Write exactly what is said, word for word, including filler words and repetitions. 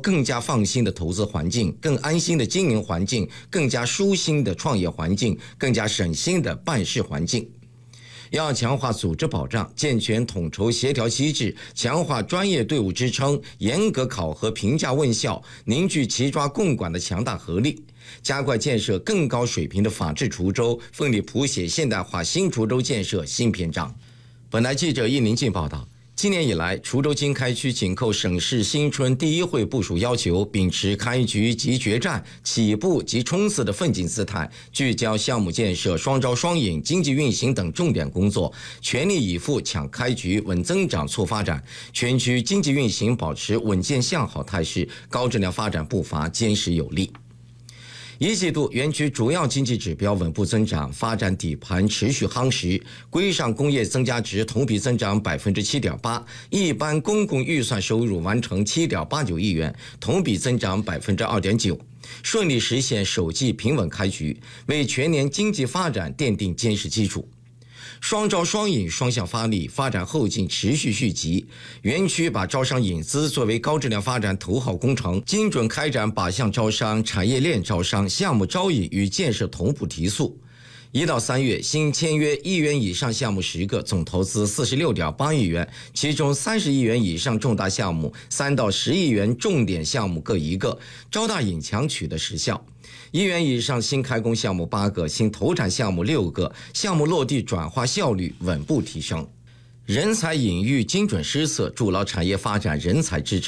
更加放心的投资环境，更安心的经营环境，更加舒心的创业环境，更加省心的办事环境。要强化组织保障，健全统筹协调机制，强化专业队伍支撑，严格考核评价问效，凝聚齐抓共管的强大合力，加快建设更高水平的法治滁州，奋力谱写现代化新滁州建设新篇章。本台记者易宁静报道。今年以来，滁州经开区紧扣省市新春第一会部署要求，秉持开局即决战、起步即冲刺的奋进姿态，聚焦项目建设、双招双引、经济运行等重点工作，全力以赴抢开局、稳增长、促发展。全区经济运行保持稳健向好态势，高质量发展步伐坚实有力。一季度园区主要经济指标稳步增长，发展底盘持续夯实。规上工业增加值同比增长 百分之七点八， 一般公共预算收入完成 七点八九亿元，同比增长 百分之二点九， 顺利实现首季平稳开局，为全年经济发展奠定坚实基础。双招双引双向发力，发展后劲持续续集。园区把招商引资作为高质量发展头号工程，精准开展靶向招商、产业链招商、项目招引与建设同步提速。一到三月，新签约亿元以上项目十个，总投资 四十六点八亿元，其中三十亿元以上重大项目、三到十亿元重点项目各一个，招大引强取得实效。一元以上新开工项目八个，新投产项目六个，项目落地转化效率稳步提升。人才引育精准施策，筑牢产业发展人才支撑。